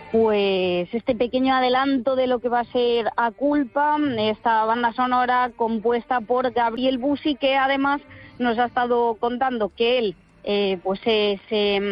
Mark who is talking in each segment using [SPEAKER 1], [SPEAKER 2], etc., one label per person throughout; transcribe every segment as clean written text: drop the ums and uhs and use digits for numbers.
[SPEAKER 1] pues este pequeño adelanto de lo que va a ser A Culpa, esta banda sonora compuesta por Gabriel Busi, que además nos ha estado contando que él pues es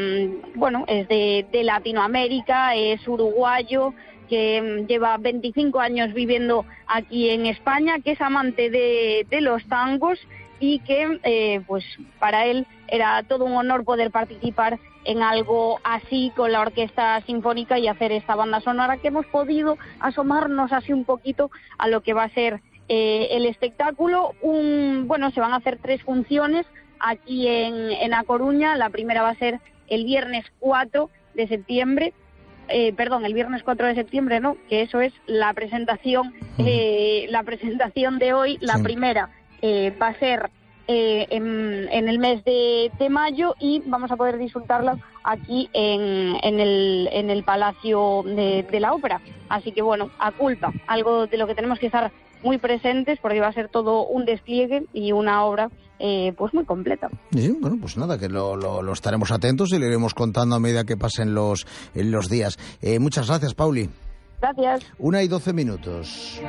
[SPEAKER 1] de Latinoamérica, es uruguayo, que lleva 25 años viviendo aquí en España, que es amante de los tangos y que pues para él era todo un honor poder participar en algo así con la Orquesta Sinfónica y hacer esta banda sonora, que hemos podido asomarnos así un poquito a lo que va a ser el espectáculo. Se van a hacer 3 funciones aquí en A Coruña. La primera va a ser el viernes 4 de septiembre, el viernes 4 de septiembre, ¿no? Que eso es la presentación, la presentación de hoy. La primera va a ser en el mes de mayo y vamos a poder disfrutarla aquí en el Palacio de la Ópera. Así que bueno, A Culpa, algo de lo que tenemos que estar muy presentes, porque va a ser todo un despliegue y una obra pues muy completa.
[SPEAKER 2] Sí, bueno, pues nada, que lo estaremos atentos y le iremos contando a medida que pasen los días. Muchas gracias, Pauli.
[SPEAKER 1] Gracias.
[SPEAKER 2] 1:12.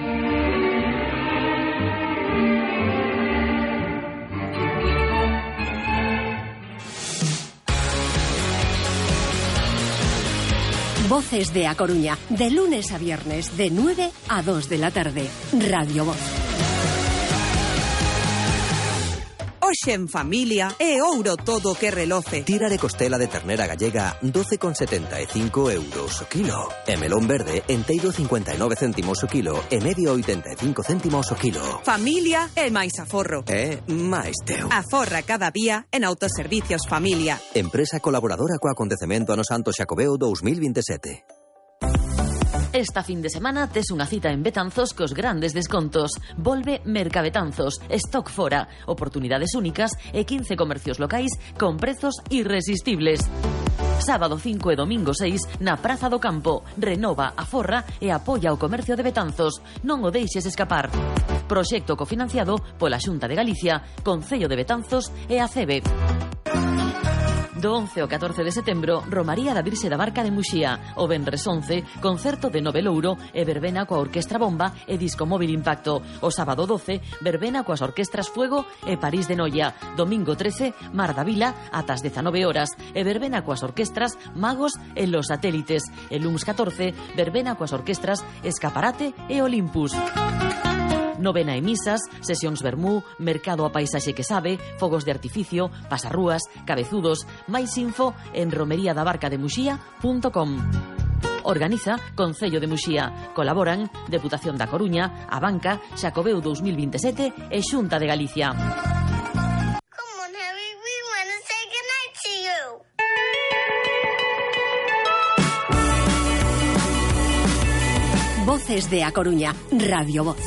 [SPEAKER 3] Voces de A Coruña, de lunes a viernes, de 9 a 2 de la tarde. Radio Voz.
[SPEAKER 4] Hoxe en familia é ouro todo que reloce.
[SPEAKER 5] Tira de costela de ternera gallega 12,75 euros o kilo. E melón verde enteiro 59 céntimos o kilo e medio 85 céntimos o kilo.
[SPEAKER 4] Familia e máis aforro.
[SPEAKER 5] É máis teu.
[SPEAKER 4] Aforra cada día en Autoservicios Familia.
[SPEAKER 5] Empresa colaboradora co acontecemento Ano Santo Xacobeo 2027.
[SPEAKER 6] Esta fin de semana tes unha cita en Betanzos cos grandes descontos. Volve Mercabetanzos, stock fora, oportunidades únicas e 15 comercios locais con prezos irresistibles. Sábado 5 e domingo 6 na Praza do Campo. Renova, aforra e apoia o comercio de Betanzos. Non o deixes escapar. Proxecto cofinanciado pola Xunta de Galicia, Concello de Betanzos e a CEBE. Do 11 ao 14 de setembro, Romaría da Virxe da Barca de Muxía. O venres 11, concerto de Novelouro e verbena coa Orquestra Bomba e Disco Móvil Impacto. O sábado 12, verbena coas orquestras Fuego e París de Noia. Domingo 13, Mar da Vila ata as 19 horas e verbena coas orquestras Magos e Los Satélites. E luns 14, verbena coas orquestras Escaparate e Olympus. Novena e misas, sesións vermú, mercado a paisaxe que sabe, fogos de artificio, pasarrúas, cabezudos. Máis info en romeriadabarcademuxía.com. Organiza Concello de Muxía. Colaboran Deputación da Coruña, a Banca, Xacobeo 2027 e Xunta de Galicia.
[SPEAKER 3] Voces de A Coruña, Radio Voz.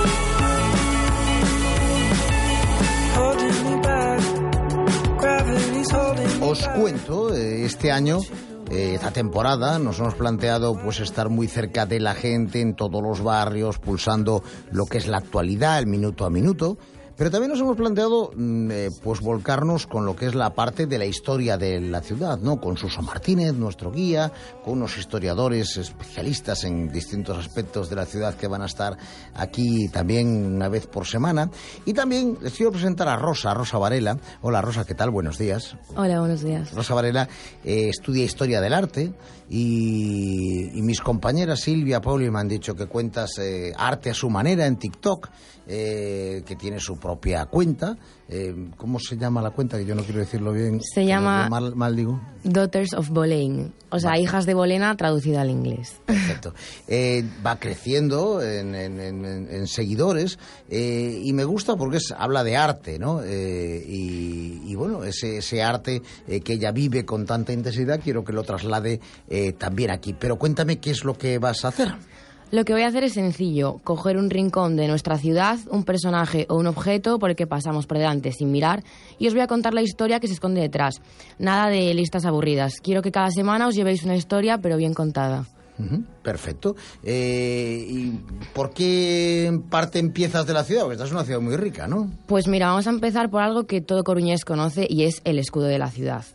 [SPEAKER 2] Os cuento, este año, esta temporada, nos hemos planteado pues estar muy cerca de la gente en todos los barrios, pulsando lo que es la actualidad, el minuto a minuto. Pero también nos hemos planteado pues volcarnos con lo que es la parte de la historia de la ciudad, ¿no? Con Suso Martínez, nuestro guía, con unos historiadores especialistas en distintos aspectos de la ciudad que van a estar aquí también una vez por semana. Y también les quiero presentar a Rosa Varela. Hola Rosa, ¿qué tal? Buenos días.
[SPEAKER 7] Hola, buenos días.
[SPEAKER 2] Rosa Varela estudia Historia del Arte y mis compañeras Silvia, Pauli me han dicho que cuentas arte a su manera en TikTok, que tiene su propia cuenta. ¿Cómo se llama la cuenta? Que yo no quiero decirlo bien.
[SPEAKER 7] Se llama
[SPEAKER 2] mal digo.
[SPEAKER 7] Daughters of Boleyn. O sea, hijas de Bolena traducida al inglés.
[SPEAKER 2] Perfecto. Va creciendo en seguidores y me gusta porque habla de arte, ¿no? Y bueno, ese arte que ella vive con tanta intensidad, quiero que lo traslade también aquí. Pero cuéntame qué es lo que vas a hacer.
[SPEAKER 7] Lo que voy a hacer es sencillo, coger un rincón de nuestra ciudad, un personaje o un objeto por el que pasamos por delante sin mirar y os voy a contar la historia que se esconde detrás. Nada de listas aburridas. Quiero que cada semana os llevéis una historia, pero bien contada.
[SPEAKER 2] Perfecto. ¿Y por qué parte empiezas de la ciudad? Porque esta es una ciudad muy rica, ¿no?
[SPEAKER 7] Pues mira, vamos a empezar por algo que todo coruñés conoce y es el escudo de la ciudad.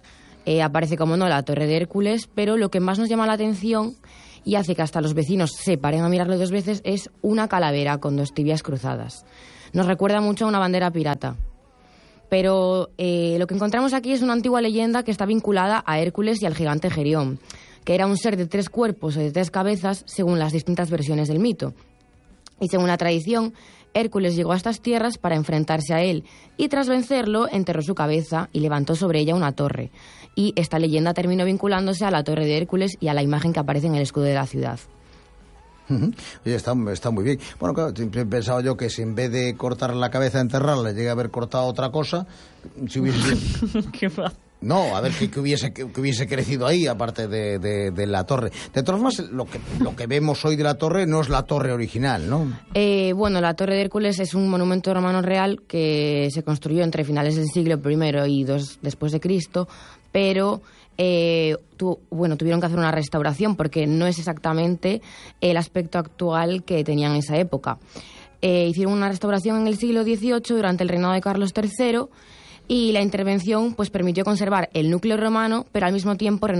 [SPEAKER 7] aparece, como no, la Torre de Hércules, pero lo que más nos llama la atención y hace que hasta los vecinos se paren a mirarlo 2 veces es una calavera con 2 tibias cruzadas. Nos recuerda mucho a una bandera pirata. Pero lo que encontramos aquí es una antigua leyenda que está vinculada a Hércules y al gigante Gerión, que era un ser de 3 cuerpos o de 3 cabezas según las distintas versiones del mito. Y según la tradición, Hércules llegó a estas tierras para enfrentarse a él y tras vencerlo enterró su cabeza y levantó sobre ella una torre. Y esta leyenda terminó vinculándose a la Torre de Hércules y a la imagen que aparece en el escudo de la ciudad.
[SPEAKER 2] Oye, está muy bien. Bueno, claro, siempre he pensado yo que si en vez de cortar la cabeza, enterrarla, llegue a haber cortado otra cosa, si hubiese...
[SPEAKER 6] ¿Qué pasa?
[SPEAKER 2] No, a ver qué hubiese crecido ahí, aparte de la torre. De todas formas, lo que vemos hoy de la torre no es la torre original, ¿no?
[SPEAKER 7] Bueno, la Torre de Hércules es un monumento romano real que se construyó entre finales del siglo I y II después de Cristo, pero tuvieron que hacer una restauración porque no es exactamente el aspecto actual que tenían en esa época. Hicieron una restauración en el siglo XVIII durante el reinado de Carlos III y la intervención pues permitió conservar el núcleo romano, pero al mismo tiempo